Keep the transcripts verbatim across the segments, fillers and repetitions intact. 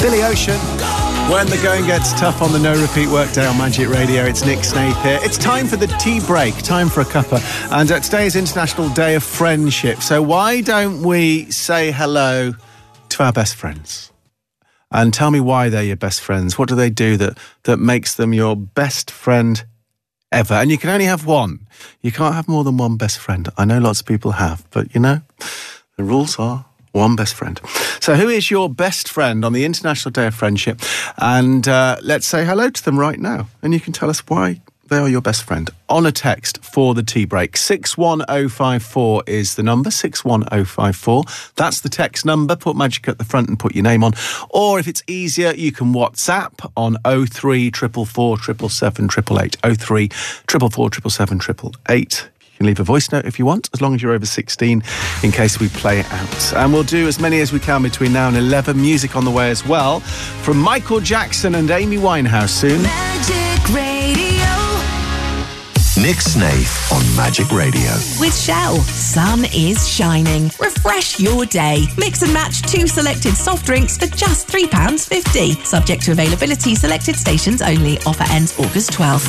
Billy Ocean. When the going gets tough on the No Repeat Workday on Magic Radio, it's Nick Snaith here. It's time for the tea break, time for a cuppa. And uh, today is International Day of Friendship. So why don't we say hello to our best friends? And tell me why they're your best friends. What do they do that, that makes them your best friend ever? And you can only have one. You can't have more than one best friend. I know lots of people have, but you know, the rules are one best friend. So who is your best friend on the International Day of Friendship? And uh, let's say hello to them right now. And you can tell us why they are your best friend on a text for the tea break. six one oh five four is the number, six one oh five four. That's the text number. Put Magic at the front and put your name on. Or if it's easier, you can WhatsApp on oh three four four four seven seven seven eight eight, oh three four four four seven seven seven eight. You can leave a voice note if you want, as long as you're over sixteen, in case we play it out. And we'll do as many as we can between now and eleven. Music on the way as well, from Michael Jackson and Amy Winehouse soon. Magic Radio. Nick Snaith on Magic Radio. With Shell, sun is shining. Refresh your day. Mix and match two selected soft drinks for just three pounds fifty. Subject to availability, selected stations only. Offer ends August twelfth.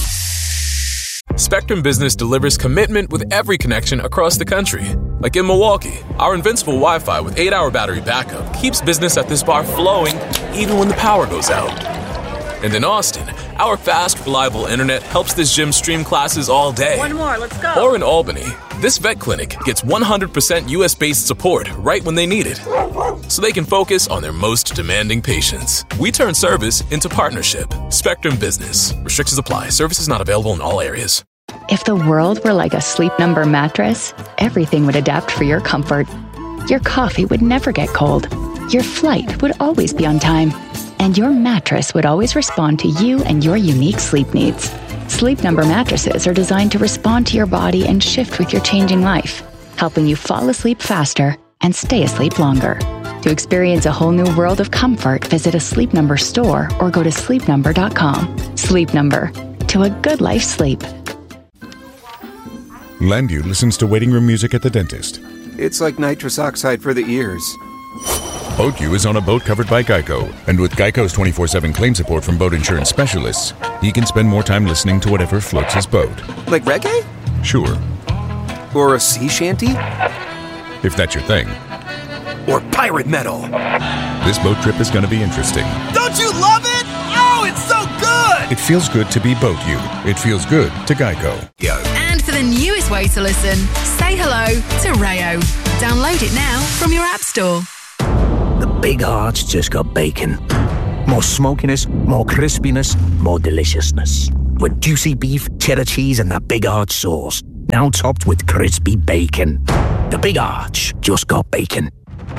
Spectrum Business delivers commitment with every connection across the country. Like in Milwaukee, our invincible Wi-Fi with eight hour battery backup keeps business at this bar flowing even when the power goes out. And in Austin, our fast, reliable internet helps this gym stream classes all day. One more, let's go. Or in Albany, this vet clinic gets one hundred percent U S-based support right when they need it, so they can focus on their most demanding patients. We turn service into partnership. Spectrum Business. Restrictions apply. Services not available in all areas. If the world were like a Sleep Number mattress, everything would adapt for your comfort. Your coffee would never get cold. Your flight would always be on time. And your mattress would always respond to you and your unique sleep needs. Sleep Number mattresses are designed to respond to your body and shift with your changing life, helping you fall asleep faster and stay asleep longer. To experience a whole new world of comfort, visit a Sleep Number store or go to sleep number dot com. Sleep Number. To a good life sleep. Landu listens to waiting room music at the dentist. It's like nitrous oxide for the ears. BoatU is on a boat covered by Geico, and with Geico's twenty-four seven claim support from boat insurance specialists, he can spend more time listening to whatever floats his boat. Like reggae? Sure. Or a sea shanty? If that's your thing. Or pirate metal? This boat trip is going to be interesting. Don't you love it? Oh, it's so good! It feels good to be BoatU. It feels good to Geico. Yo. And for the newest way to listen, say hello to Rayo. Download it now from your app store. The Big Arch just got bacon. More smokiness, more crispiness, more deliciousness. With juicy beef, cheddar cheese, and the Big Arch sauce. Now topped with crispy bacon. The Big Arch just got bacon.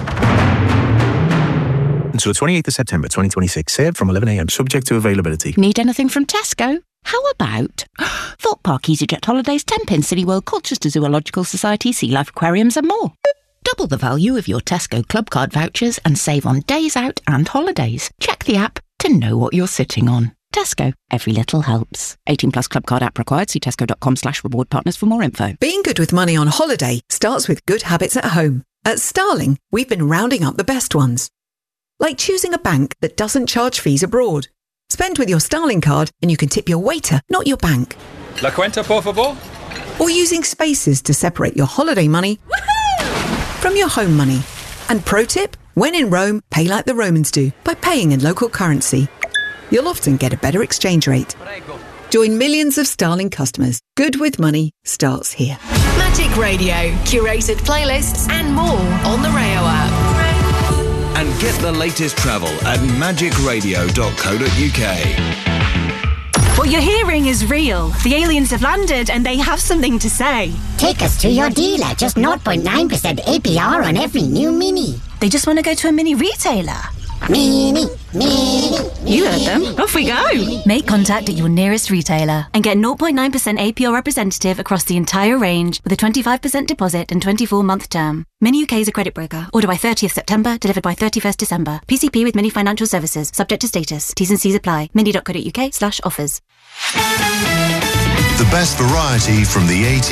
Until the twenty-eighth of September twenty twenty-six. Served from eleven a.m. Subject to availability. Need anything from Tesco? How about Thought Park, EasyJet Holidays, Tenpin, Cityworld, Colchester Zoological Society, Sea Life Aquariums and more. Double the value of your Tesco Club Card vouchers and save on days out and holidays. Check the app to know what you're sitting on. Tesco, every little helps. eighteen plus Club Card app required. See tesco.com slash reward partners for more info. Being good with money on holiday starts with good habits at home. At Starling, we've been rounding up the best ones. Like choosing a bank that doesn't charge fees abroad. Spend with your Starling card and you can tip your waiter, not your bank. La cuenta, por favor. Or using spaces to separate your holiday money from your home money. And pro tip, when in Rome, pay like the Romans do, by paying in local currency. You'll often get a better exchange rate. Join millions of Starling customers. Good with money starts here. Magic Radio, curated playlists and more on the Rayo app. And get the latest travel at magic radio dot co dot uk. What you're hearing is real. The aliens have landed and they have something to say. Take us to your dealer. Just zero point nine percent A P R on every new Mini. They just want to go to a mini retailer. Mini, mini. You heard them. Off we go. Make contact at your nearest retailer and get zero point nine percent A P R representative across the entire range with a twenty-five percent deposit and twenty-four month term. Mini U K is a credit broker. Order by thirtieth September, delivered by thirty-first December. P C P with Mini Financial Services. Subject to status. T's and C's apply. mini dot co dot uk slash offers. The best variety from the eighties.